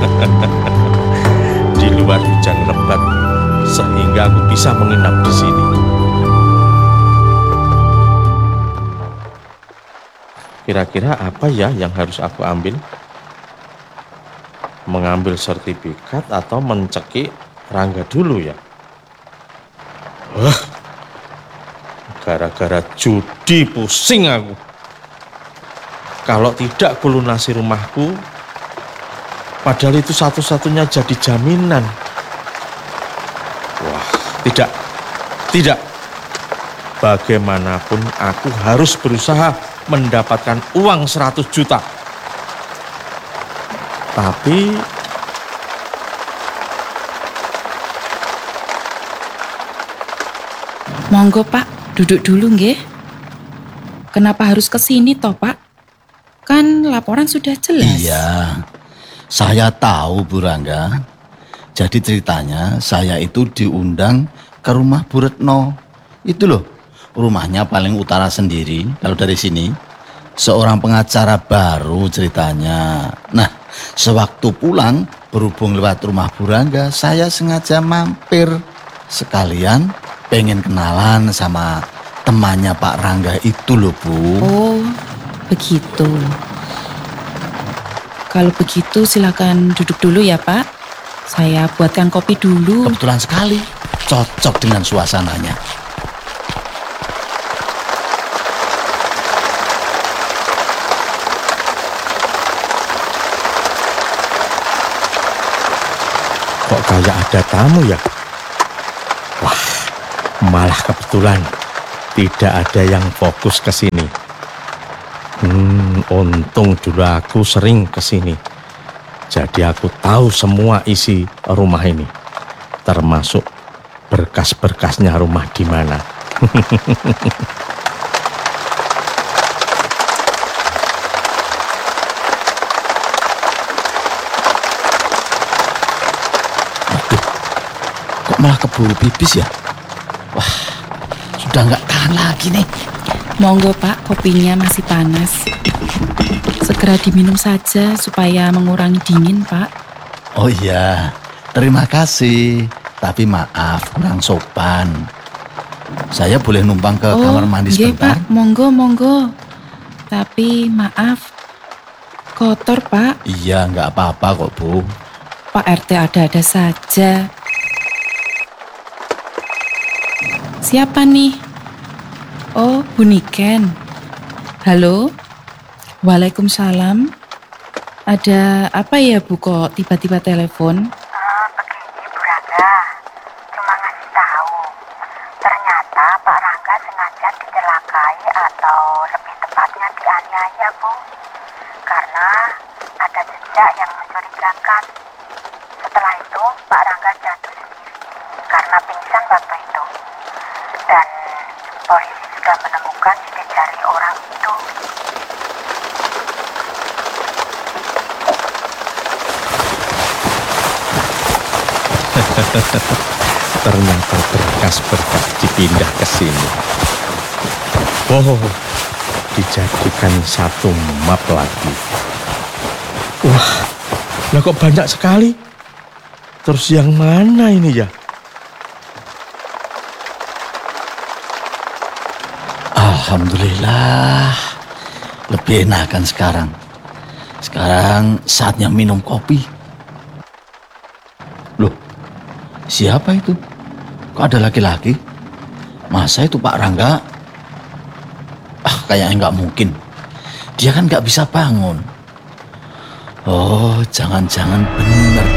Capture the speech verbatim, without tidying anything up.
Di luar hujan lebat, sehingga aku bisa menginap di sini. Kira-kira apa ya yang harus aku ambil? Mengambil sertifikat atau mencekik Rangga dulu ya? Wah, gara-gara judi pusing aku. Kalau tidak kulunasi rumahku, padahal itu satu-satunya jadi jaminan. Wah, tidak, tidak. Bagaimanapun aku harus berusaha mendapatkan uang seratus juta. Tapi monggo Pak, duduk dulu nggih. Kenapa harus ke sini toh Pak? Kan laporan sudah jelas. Iya, saya tahu Bu Rangga. Jadi ceritanya saya itu diundang ke rumah Bu Retno. Itu loh, rumahnya paling utara sendiri kalau dari sini. Seorang pengacara baru ceritanya. Nah, sewaktu pulang berhubung lewat rumah Bu Rangga, saya sengaja mampir. Sekalian pengen kenalan sama temannya Pak Rangga itu loh Bu. Oh, begitu. Kalau begitu silakan duduk dulu ya Pak. Saya buatkan kopi dulu. Kebetulan sekali, cocok dengan suasananya. kok kayak ada tamu ya? Wah, malah kebetulan tidak ada yang fokus ke sini. Hmm, untung dulu aku sering ke sini. Jadi aku tahu semua isi rumah ini, termasuk berkas-berkasnya rumah di mana. Kok malah keburu pipis ya? Wah, sudah nggak tahan lagi nih. Monggo Pak, kopinya masih panas. Segera diminum saja supaya mengurangi dingin Pak. Oh iya, terima kasih. Tapi maaf, kurang sopan. Saya boleh numpang ke oh, kamar mandi iya, sebentar? Pak, monggo, monggo. Tapi maaf, kotor Pak. Iya, nggak apa-apa kok Bu. Pak R T ada-ada saja. Siapa nih? Oh, Bu Niken. Halo? Waalaikumsalam. Ada apa ya Bu kok tiba-tiba telepon? Uh, begini Bu Rangga, cuma ngasih tahu. Ternyata Pak Rangga sengaja dicelakai atau lebih tepatnya dianiaya Bu. Karena ada jejak yang mencurigakan. Setelah itu Pak Rangga jatuh sendiri karena pingsan waktu itu. Dan polisi sudah menemukan sidik jari orang itu. Ternyata berkas-berkas dipindah ke sini. Oh, dijadikan satu map lagi. Wah, lah kok banyak sekali? Terus yang mana ini ya? Alhamdulillah, lebih enakan sekarang. Sekarang saatnya minum kopi. Loh, siapa itu? Kok ada laki-laki? Masa itu Pak Rangga? Ah, kayaknya nggak mungkin. Dia kan nggak bisa bangun. Oh, jangan-jangan benar